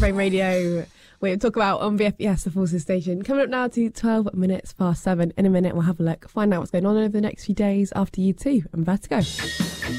Frame Radio. We'll talk about on VFBS, the Forces Station. Coming up now to 12 minutes past 7. In a minute, we'll have a look, find out what's going on over the next few days after U2 and Vertigo.